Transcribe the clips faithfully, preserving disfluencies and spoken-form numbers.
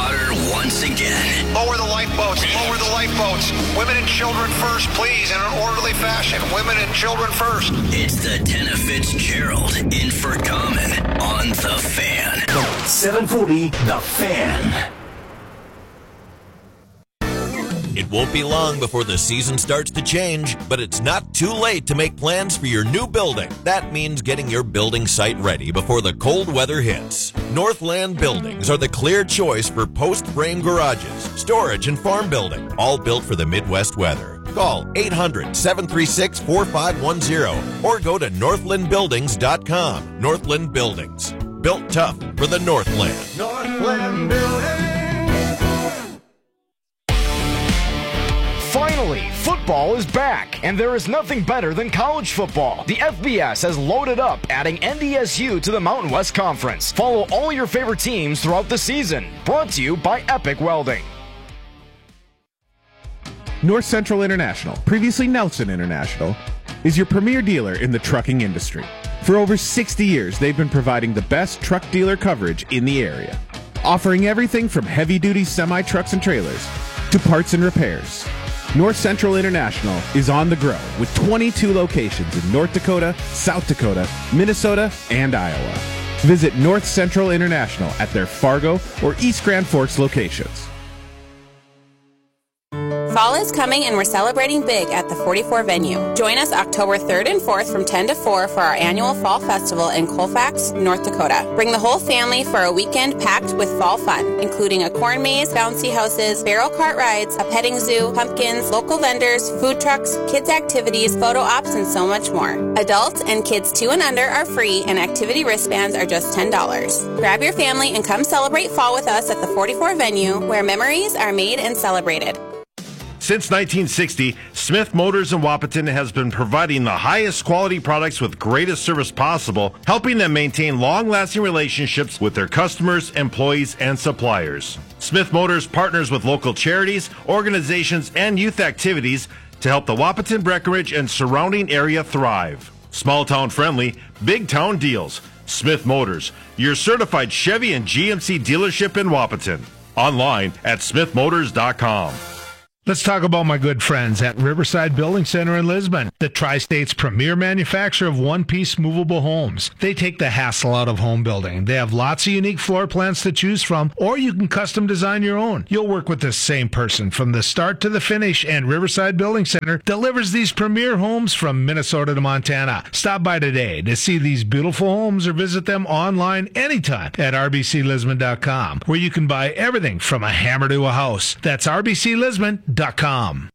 hotter once again. Lower the lifeboats. Lower the lifeboats. Women and children first, please, in an orderly fashion. Women and children first. It's the Tenna Fitzgerald in for Common on The Fan. seven forty, The Fan. It won't be long before the season starts to change, but it's not too late to make plans for your new building. That means getting your building site ready before the cold weather hits. Northland Buildings are the clear choice for post-frame garages, storage, and farm building, all built for the Midwest weather. Call eight hundred, seven three six, four five one zero or go to northland buildings dot com. Northland Buildings, built tough for the Northland. Northland Buildings. Finally, football is back, and there is nothing better than college football. The F B S has loaded up, adding N D S U to the Mountain West Conference. Follow all your favorite teams throughout the season. Brought to you by Epic Welding. North Central International, previously Nelson International, is your premier dealer in the trucking industry. For over sixty years, they've been providing the best truck dealer coverage in the area, offering everything from heavy-duty semi-trucks and trailers to parts and repairs. North Central International is on the grow with twenty-two locations in North Dakota, South Dakota, Minnesota, and Iowa. Visit North Central International at their Fargo or East Grand Forks locations. Fall is coming and we're celebrating big at the forty-four venue. Join us October third and fourth from ten to four for our annual Fall Festival in Colfax, North Dakota. Bring the whole family for a weekend packed with fall fun, including a corn maze, bouncy houses, barrel cart rides, a petting zoo, pumpkins, local vendors, food trucks, kids activities, photo ops, and so much more. Adults and kids two and under are free and activity wristbands are just ten dollars. Grab your family and come celebrate fall with us at the forty-four venue where memories are made and celebrated. Since nineteen sixty, Smith Motors in Wahpeton has been providing the highest quality products with greatest service possible, helping them maintain long-lasting relationships with their customers, employees, and suppliers. Smith Motors partners with local charities, organizations, and youth activities to help the Wahpeton, Breckenridge, and surrounding area thrive. Small town friendly, big town deals. Smith Motors, your certified Chevy and G M C dealership in Wahpeton. Online at smith motors dot com. Let's talk about my good friends at Riverside Building Center in Lisbon, the Tri-State's premier manufacturer of one-piece movable homes. They take the hassle out of home building. They have lots of unique floor plans to choose from, or you can custom design your own. You'll work with the same person from the start to the finish, and Riverside Building Center delivers these premier homes from Minnesota to Montana. Stop by today to see these beautiful homes or visit them online anytime at r b c lisbon dot com, where you can buy everything from a hammer to a house. That's r b c lisbon dot com.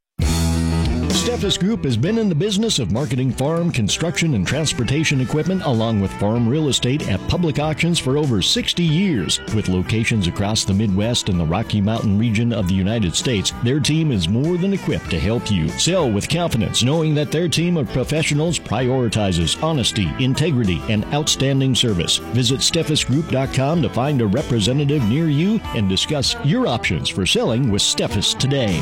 Steffes Group has been in the business of marketing farm, construction, and transportation equipment along with farm real estate at public auctions for over sixty years. With locations across the Midwest and the Rocky Mountain region of the United States, their team is more than equipped to help you sell with confidence, knowing that their team of professionals prioritizes honesty, integrity, and outstanding service. Visit steffes group dot com to find a representative near you and discuss your options for selling with Steffes today.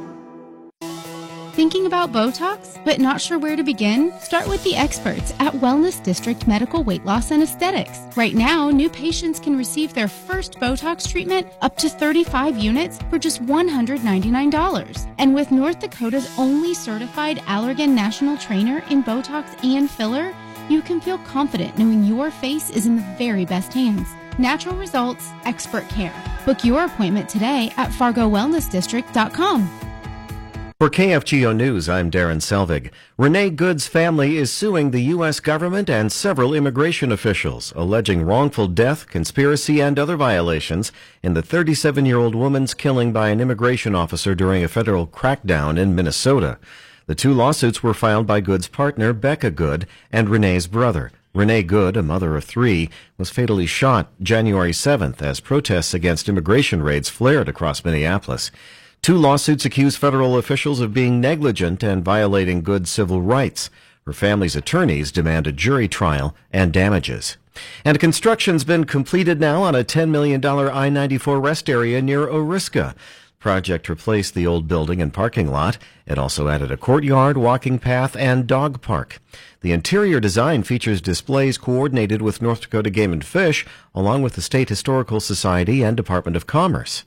Thinking about Botox, but not sure where to begin? Start with the experts at Wellness District Medical Weight Loss and Aesthetics. Right now, new patients can receive their first Botox treatment up to thirty-five units for just one hundred ninety-nine dollars. And with North Dakota's only certified Allergan National Trainer in Botox and filler, you can feel confident knowing your face is in the very best hands. Natural results, expert care. Book your appointment today at fargo wellness district dot com. For K F G O News, I'm Darren Selvig. Renee Good's family is suing the U S government and several immigration officials, alleging wrongful death, conspiracy, and other violations in the thirty-seven-year-old woman's killing by an immigration officer during a federal crackdown in Minnesota. The two lawsuits were filed by Good's partner, Becca Good, and Renee's brother. Renee Good, a mother of three, was fatally shot January seventh as protests against immigration raids flared across Minneapolis. Two lawsuits accuse federal officials of being negligent and violating Good's civil rights. Her family's attorneys demand a jury trial and damages. And construction's been completed now on a ten million dollars I ninety-four rest area near Oriska. Project replaced the old building and parking lot. It also added a courtyard, walking path, and dog park. The interior design features displays coordinated with North Dakota Game and Fish, along with the State Historical Society and Department of Commerce.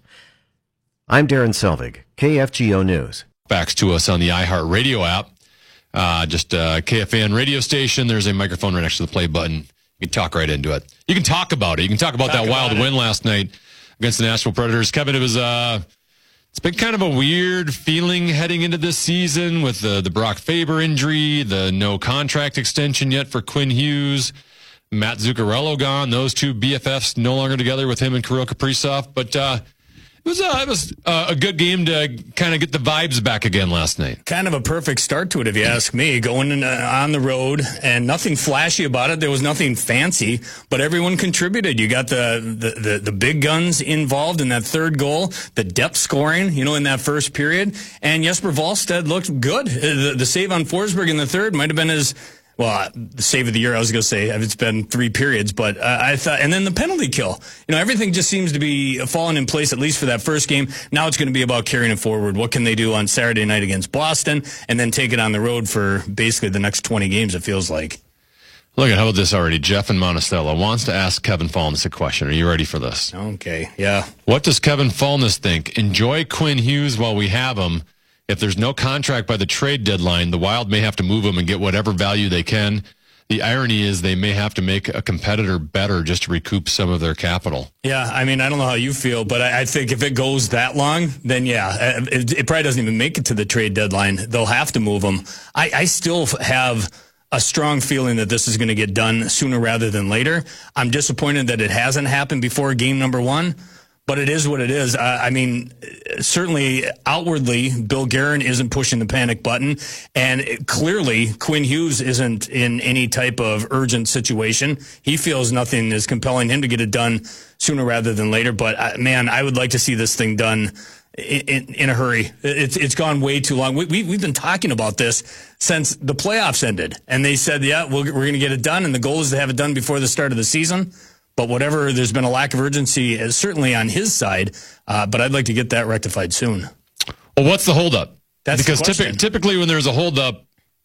I'm Darren Selvig, K F G O News. Backs to us on the iHeartRadio app. Uh, just a K F A N radio station. There's a microphone right next to the play button. You can talk right into it. You can talk about it. You can talk about talk that about wild it. win last night against the Nashville Predators. Kevin, it was uh, it's been kind of a weird feeling heading into this season with the, the Brock Faber injury, the no contract extension yet for Quinn Hughes, Matt Zuccarello gone. Those two B F Fs no longer together with him and Kirill Kaprizov. But uh, it was, uh, it was uh, a good game to kind of get the vibes back again last night. Kind of a perfect start to it, if you ask me. Going in, uh, on the road, and nothing flashy about it. There was nothing fancy, but everyone contributed. You got the, the, the, the big guns involved in that third goal, the depth scoring, you know, in that first period. And Jesper Wallstedt looked good. The, the save on Forsberg in the third might have been his... Well, the save of the year, I was going to say, it's been three periods, but uh, I thought, and then the penalty kill. You know, everything just seems to be falling in place, at least for that first game. Now it's going to be about carrying it forward. What can they do on Saturday night against Boston, and then take it on the road for basically the next twenty games, it feels like. Look at how about this already. Jeff in Monticello wants to ask Kevin Fallness a question. Are you ready for this? Okay, yeah. What does Kevin Fallness think? Enjoy Quinn Hughes while we have him. If there's no contract by the trade deadline, the Wild may have to move him and get whatever value they can. The irony is they may have to make a competitor better just to recoup some of their capital. Yeah, I mean, I don't know how you feel, but I, I think if it goes that long, then yeah, it, it probably doesn't even make it to the trade deadline. They'll have to move him. I, I still have a strong feeling that this is going to get done sooner rather than later. I'm disappointed that it hasn't happened before game number one. But it is what it is. Uh, I mean, certainly outwardly, Bill Guerin isn't pushing the panic button. And it, clearly, Quinn Hughes isn't in any type of urgent situation. He feels nothing is compelling him to get it done sooner rather than later. But, uh, man, I would like to see this thing done in, in, in a hurry. It's It's gone way too long. We, we, we've been talking about this since the playoffs ended. And they said, yeah, we'll, we're going to get it done. And the goal is to have it done before the start of the season. But whatever, there's been a lack of urgency, is certainly on his side. Uh, but I'd like to get that rectified soon. Well, what's the holdup? That's because the question. Typ- typically when there's a holdup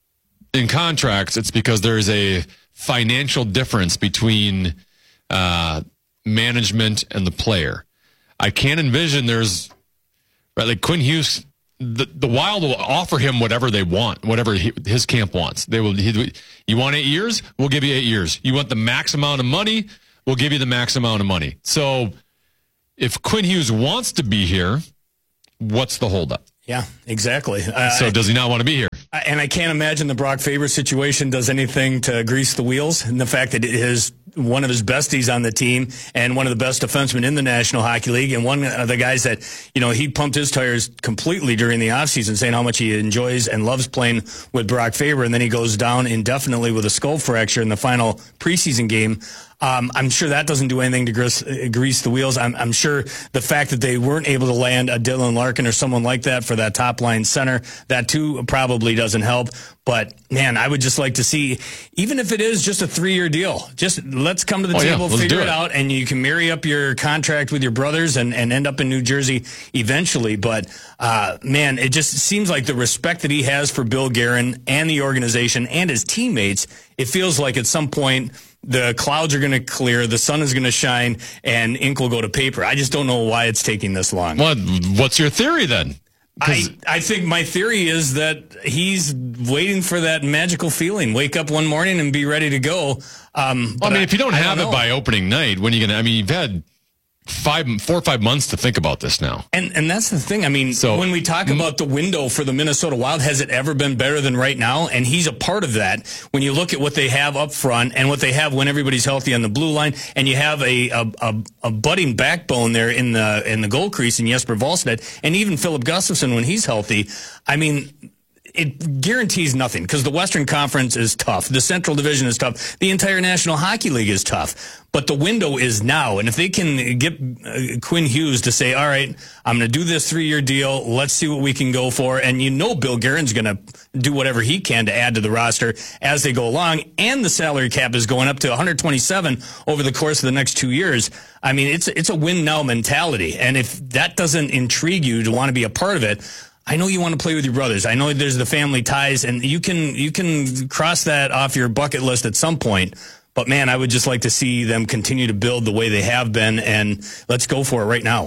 in contracts, it's because there's a financial difference between uh, management and the player. I can't envision there's right, like Quinn Hughes. The, the Wild will offer him whatever they want, whatever he, his camp wants. They will. He, you want eight years? We'll give you eight years. You want the max amount of money? We'll give you the max amount of money. So if Quinn Hughes wants to be here, what's the holdup? Yeah, exactly. Uh, so does he not want to be here? And I can't imagine the Brock Faber situation does anything to grease the wheels. And the fact that his one of his besties on the team and one of the best defensemen in the National Hockey League, and one of the guys that, you know, he pumped his tires completely during the offseason, saying how much he enjoys and loves playing with Brock Faber, and then he goes down indefinitely with a skull fracture in the final preseason game. Um, I'm sure that doesn't do anything to grease, uh, grease the wheels. I'm, I'm sure the fact that they weren't able to land a Dylan Larkin or someone like that for that top line center, that too probably doesn't help. But, man, I would just like to see, even if it is just a three-year deal, just let's come to the oh, table, yeah, figure it. it out, and you can marry up your contract with your brothers and, and end up in New Jersey eventually. But, uh, man, it just seems like the respect that he has for Bill Guerin and the organization and his teammates, it feels like at some point the clouds are going to clear, the sun is going to shine, and ink will go to paper. I just don't know why it's taking this long. What? What's your theory then? I, I think my theory is that he's waiting for that magical feeling. Wake up one morning and be ready to go. Um, well, I mean, I, if you don't I have don't it by opening night, when are you going to? I mean, you've had five, four or five months to think about this now. And and that's the thing. I mean, so, when we talk about the window for the Minnesota Wild, has it ever been better than right now? And he's a part of that. When you look at what they have up front and what they have when everybody's healthy on the blue line, and you have a a, a, a budding backbone there in the in the goal crease in Jesper Wallstedt, and even Philip Gustafsson when he's healthy. I mean, it guarantees nothing because the Western Conference is tough. The Central Division is tough. The entire National Hockey League is tough. But the window is now. And if they can get uh, Quinn Hughes to say, all right, I'm going to do this three-year deal. Let's see what we can go for. And you know Bill Guerin's going to do whatever he can to add to the roster as they go along. And the salary cap is going up to one hundred twenty-seven over the course of the next two years. I mean, it's, it's a win-now mentality. And if that doesn't intrigue you to want to be a part of it, I know you want to play with your brothers. I know there's the family ties, and you can you can cross that off your bucket list at some point. But, man, I would just like to see them continue to build the way they have been, and let's go for it right now.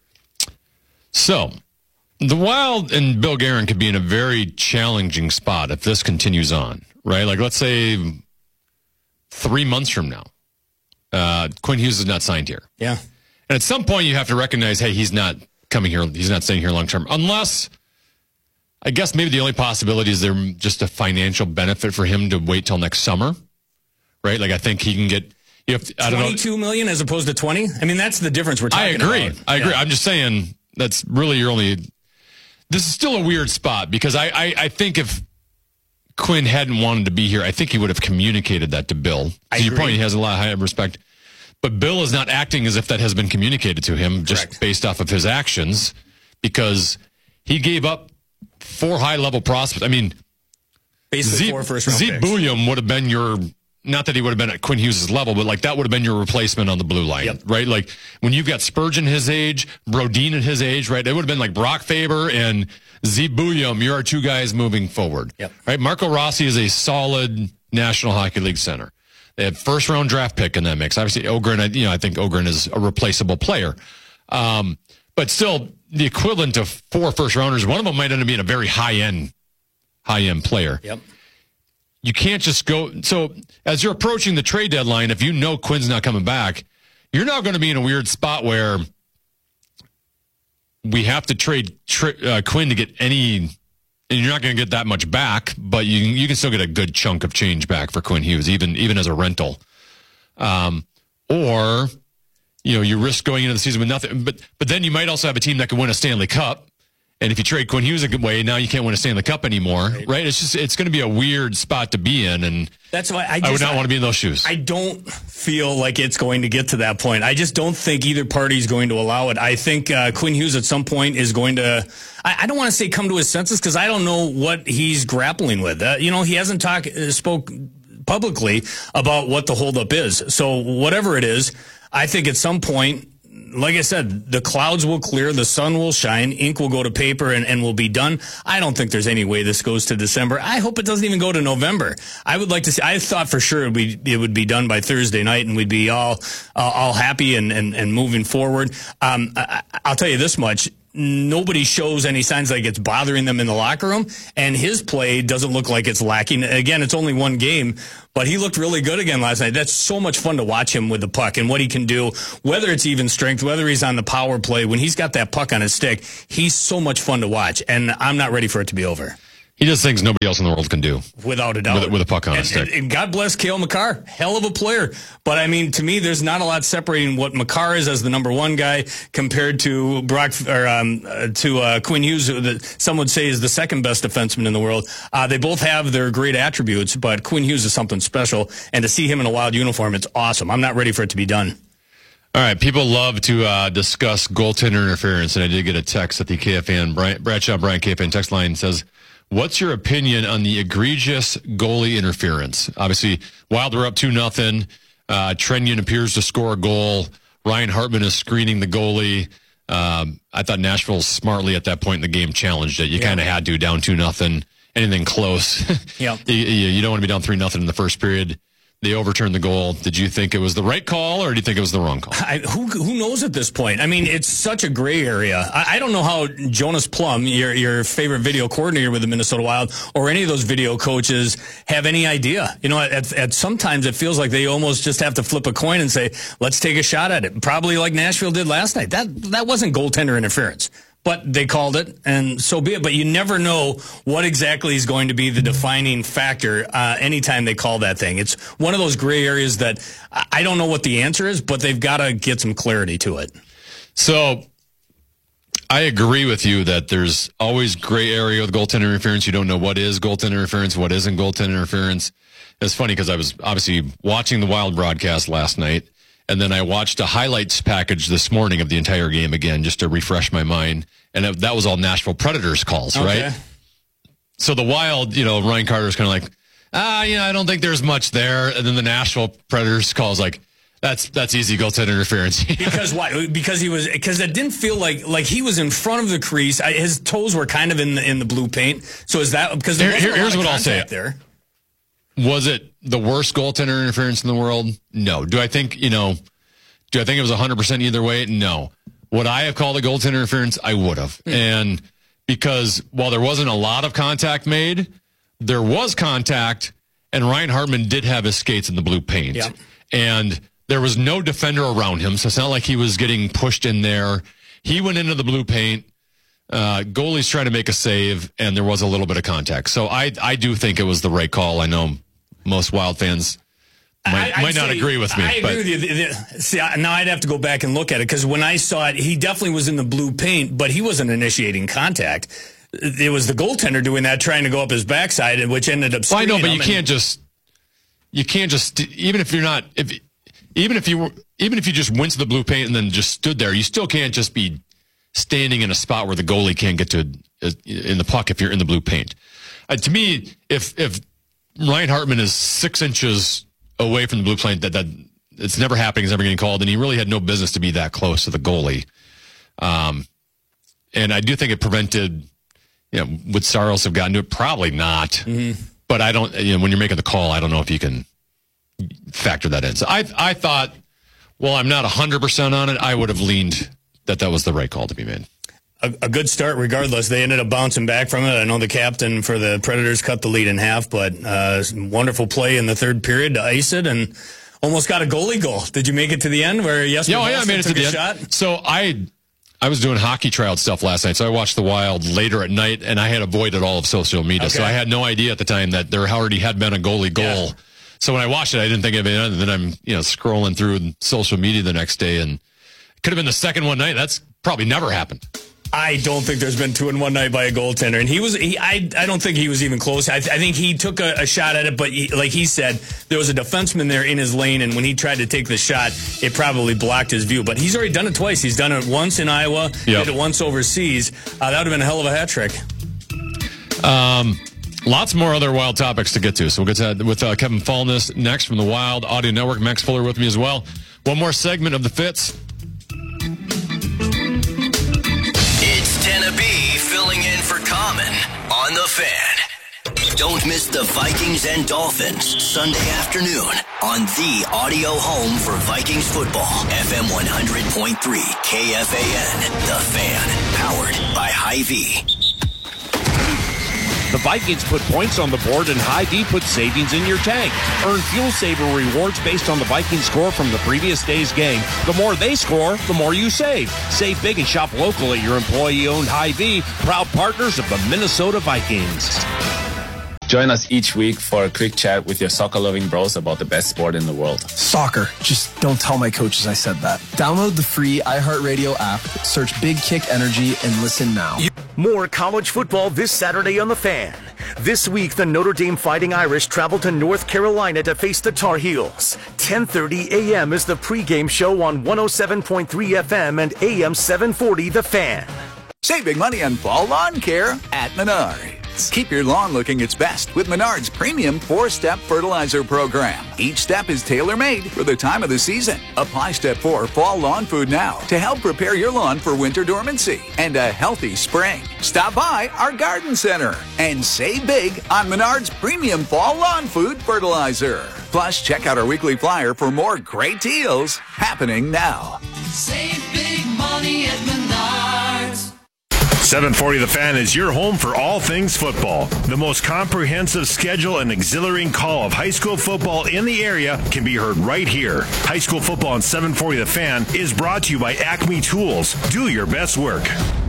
So, the Wild and Bill Guerin could be in a very challenging spot if this continues on, right? Like, let's say three months from now, uh, Quinn Hughes is not signed here. Yeah. And at some point, you have to recognize, hey, he's not coming here. He's not staying here long term. Unless, I guess maybe the only possibility is there just a financial benefit for him to wait till next summer. Right, like I think he can get. You have to, I don't know, twenty-two million as opposed to twenty. I mean, that's the difference we're talking about. I agree. About. I agree. Yeah. I'm just saying that's really your only. This is still a weird spot because I, I, I think if Quinn hadn't wanted to be here, I think he would have communicated that to Bill. To I your agree. point, he has a lot of high respect, but Bill is not acting as if that has been communicated to him, just Correct. based off of his actions, because he gave up four high level prospects. I mean, basically Zeke, four first round Zeke picks. Bouillon would have been your. Not that he would have been at Quinn Hughes' level, but like that would have been your replacement on the blue line, Yep. right? Like when you've got Spurgeon his age, Brodin at his age, right? It would have been like Brock Faber and Z Bouillon. You're our two guys moving forward, Yep. right? Marco Rossi is a solid National Hockey League center. They had first round draft pick in that mix. Obviously, Ogren, I- you know, I think Ogren is a replaceable player, um, but still the equivalent of four first rounders. One of them might end up being a very high end, high end player. Yep. You can't just go. So as you're approaching the trade deadline, if you know Quinn's not coming back, you're now going to be in a weird spot where we have to trade tri- uh, Quinn to get any, and you're not going to get that much back, but you you can still get a good chunk of change back for Quinn Hughes, even even as a rental. Um, or you know you risk going into the season with nothing, but but then you might also have a team that can win a Stanley Cup. And if you trade Quinn Hughes away, now you can't win a Stanley Cup anymore, right? right? It's just it's going to be a weird spot to be in, and that's why I, just, I would not I, want to be in those shoes. I don't feel like it's going to get to that point. I just don't think either party is going to allow it. I think uh, Quinn Hughes at some point is going to. I, I don't want to say come to his senses because I don't know what he's grappling with. Uh, you know, he hasn't talked uh, spoke publicly about what the holdup is. So whatever it is, I think at some point. Like I said, the clouds will clear, the sun will shine, ink will go to paper, and, and will be done. I don't think there's any way this goes to December. I hope it doesn't even go to November. I would like to see. I thought for sure it would be, it would be done by Thursday night, and we'd be all uh, all happy and, and, and moving forward. Um, I, I'll tell you this much. Nobody shows any signs like it's bothering them in the locker room, and his play doesn't look like it's lacking. Again, it's only one game, but he looked really good again last night. That's so much fun to watch him with the puck and what he can do, whether it's even strength, whether he's on the power play. When he's got that puck on his stick, he's so much fun to watch, and I'm not ready for it to be over. He does things nobody else in the world can do. Without a doubt. With, with a puck on and, his stick. And, and God bless Cale Makar. Hell of a player. But, I mean, to me, there's not a lot separating what Makar is as the number one guy compared to Brock or um, uh, to uh, Quinn Hughes, who the, some would say is the second best defenseman in the world. Uh, they both have their great attributes, but Quinn Hughes is something special. And to see him in a Wild uniform, it's awesome. I'm not ready for it to be done. All right, people love to uh, discuss goaltender interference, and I did get a text at the K F A N, Brian, Bradshaw Brian K F A N text line says, what's your opinion on the egregious goalie interference? Obviously, Wild are up two nothing. Uh, Trenyon appears to score a goal. Ryan Hartman is screening the goalie. Um, I thought Nashville smartly at that point in the game challenged it. You yeah. kind of had to, down two nothing. Anything close. Yeah. you, you don't want to be down three nothing in the first period. They overturned the goal. Did you think it was the right call, or do you think it was the wrong call? I, who who knows at this point? I mean, it's such a gray area. I, I don't know how Jonas Plum, your your favorite video coordinator with the Minnesota Wild, or any of those video coaches have any idea. You know, at, at sometimes it feels like they almost just have to flip a coin and say, let's take a shot at it. Probably like Nashville did last night. That that wasn't goaltender interference. But they called it, and so be it. But you never know what exactly is going to be the defining factor uh, anytime they call that thing. It's one of those gray areas that I don't know what the answer is, but they've got to get some clarity to it. So I agree with you that there's always gray area with goaltender interference. You don't know what is goaltender interference, what isn't goaltender interference. It's funny because I was obviously watching the Wild broadcast last night, and then I watched a highlights package this morning of the entire game again just to refresh my mind. And that was all Nashville Predators calls, okay. right? So the Wild, you know, Ryan Carter's kind of like, ah, you know, I don't think there's much there. And then the Nashville Predators calls like, that's that's easy goaltender interference. Because why? Because he was because it didn't feel like like he was in front of the crease. I, his toes were kind of in the in the blue paint. So is that because there Here, wasn't here's a lot what of I'll say. There. Was it the worst goaltender interference in the world? No. Do I think you know? Do I think it was one hundred percent either way? No. Would I have called a goaltender interference? I would have. Mm. And because while there wasn't a lot of contact made, there was contact, and Ryan Hartman did have his skates in the blue paint. Yeah. And there was no defender around him, so it's not like he was getting pushed in there. He went into the blue paint. Uh, goalie's trying to make a save, and there was a little bit of contact. So I, I do think it was the right call. I know most Wild fans might, I, might not say, agree with me. I but. agree with you. See, now I'd have to go back and look at it because when I saw it, he definitely was in the blue paint, but he wasn't initiating contact. It was the goaltender doing that, trying to go up his backside, which ended up. Well, I know, but you and, can't just. You can't just even if you're not if even if you were even if you just went to the blue paint and then just stood there, you still can't just be standing in a spot where the goalie can't get to in the puck if you're in the blue paint. Uh, to me, if if Ryan Hartman is six inches away from the blue paint, that that it's never happening, it's never getting called, and he really had no business to be that close to the goalie. Um, and I do think it prevented. You know, would Saros have gotten to it? Probably not. Mm-hmm. But I don't. You know, when you're making the call, I don't know if you can factor that in. So I I thought, well, I'm not one hundred percent on it. I would have leaned that that was the right call to be made. A, a good start regardless. They ended up bouncing back from it. I know the captain for the Predators cut the lead in half, but uh, wonderful play in the third period to ice it and almost got a goalie goal. Did you make it to the end where Jesper yeah, yeah, I made it to the end. Shot? So I I was doing hockey tryout stuff last night, so I watched the Wild later at night, and I had avoided all of social media. Okay. So I had no idea at the time that there already had been a goalie goal. Yeah. So when I watched it, I didn't think of it. And then I'm, you know, scrolling through social media the next day, and it could have been the second one night. That's probably never happened. I don't think there's been two in one night by a goaltender, and he was. He, I. I don't think he was even close. I, I think he took a, a shot at it, but he, like he said, there was a defenseman there in his lane, and when he tried to take the shot, it probably blocked his view. But he's already done it twice. He's done it once in Iowa, yep. did it once overseas. Uh, that would have been a hell of a hat trick. Um, lots more other Wild topics to get to, so we'll get to with uh, Kevin Fallness next from the Wild Audio Network. Max Fuller with me as well. One more segment of the Fits. Filling in for Common on The Fan. Don't miss the Vikings and Dolphins Sunday afternoon on the audio home for Vikings football. F M one hundred point three K F A N. The Fan. Powered by Hy-Vee. The Vikings put points on the board and Hy-Vee puts savings in your tank. Earn Fuel Saver rewards based on the Vikings score from the previous day's game. The more they score, the more you save. Save big and shop local at your employee-owned Hy-Vee, proud partners of the Minnesota Vikings. Join us each week for a quick chat with your soccer-loving bros about the best sport in the world. Soccer. Just don't tell my coaches I said that. Download the free iHeartRadio app, search Big Kick Energy, and listen now. More college football this Saturday on The Fan. This week, the Notre Dame Fighting Irish travel to North Carolina to face the Tar Heels. ten thirty a.m. is the pregame show on one oh seven point three F M and A M seven forty The Fan. Save big money on fall lawn care at Menards. Keep your lawn looking its best with Menards' premium four-step fertilizer program. Each step is tailor-made for the time of the season. Apply Step four Fall Lawn Food now to help prepare your lawn for winter dormancy and a healthy spring. Stop by our garden center and save big on Menards' premium Fall Lawn Food fertilizer. Plus, check out our weekly flyer for more great deals happening now. Save big money at Menards. seven forty The Fan is your home for all things football. The most comprehensive schedule and exhilarating call of high school football in the area can be heard right here. High school football on seven forty The Fan is brought to you by Acme Tools. Do your best work.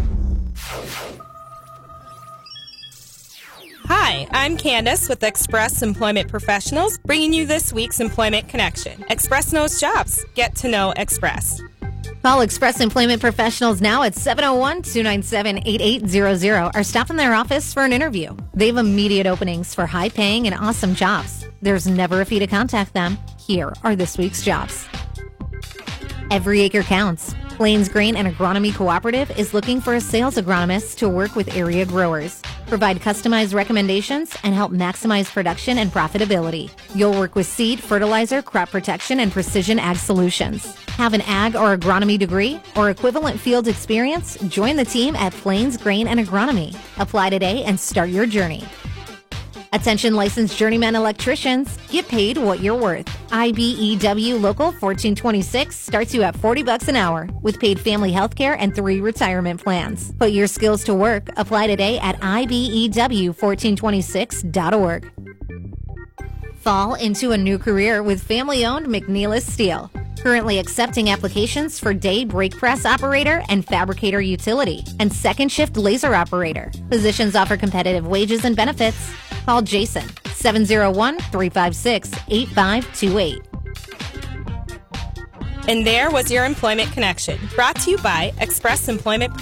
Hi, I'm Candace with Express Employment Professionals, bringing you this week's Employment Connection. Express knows jobs. Get to know Express. Call Express Employment Professionals now at seven oh one, two nine seven, eight eight zero zero or stop in their office for an interview. They have immediate openings for high-paying and awesome jobs. There's never a fee to contact them. Here are this week's jobs. Every acre counts. Plains Grain and Agronomy Cooperative is looking for a sales agronomist to work with area growers, provide customized recommendations, and help maximize production and profitability. You'll work with seed, fertilizer, crop protection, and precision ag solutions. Have an ag or agronomy degree or equivalent field experience? Join the team at Plains Grain and Agronomy. Apply today and start your journey. Attention licensed journeyman electricians, get paid what you're worth. I B E W Local fourteen twenty-six starts you at forty bucks an hour with paid family health care and three retirement plans. Put your skills to work. Apply today at I B E W fourteen twenty-six dot org. Fall into a new career with family-owned McNeilis Steel. Currently accepting applications for day brake press operator and fabricator utility and second shift laser operator. Positions offer competitive wages and benefits. Call Jason, seven oh one, three five six, eight five two eight. And there was your Employment Connection, brought to you by Express Employment